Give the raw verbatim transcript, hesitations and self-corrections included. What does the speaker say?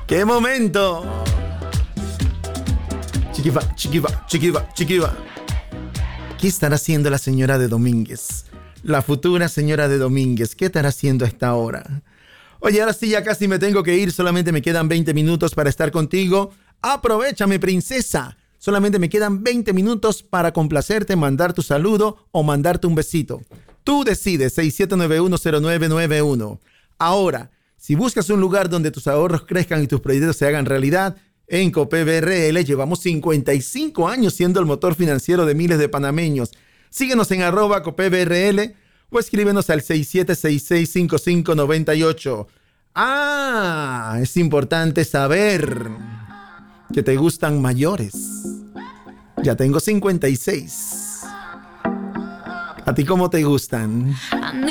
¡Qué momento! Chiquifa, chiquifa, chiquifa, chiquifa. ¿Qué estará haciendo la señora de Domínguez? La futura señora de Domínguez. ¿Qué estará haciendo a esta hora? Oye, ahora sí, ya casi me tengo que ir. Solamente me quedan veinte minutos para estar contigo. Aprovechame, princesa. Solamente me quedan veinte minutos para complacerte, mandar tu saludo o mandarte un besito. Tú decides. seis siete nueve uno cero nueve nueve uno. Ahora, si buscas un lugar donde tus ahorros crezcan y tus proyectos se hagan realidad, en Copé B R L llevamos cincuenta y cinco años siendo el motor financiero de miles de panameños. Síguenos en arroba Copé B R L o escríbenos al seis siete seis seis cinco cinco nueve ocho. Ah, es importante saber que te gustan mayores. Ya tengo cincuenta y seis. ¿A ti cómo te gustan?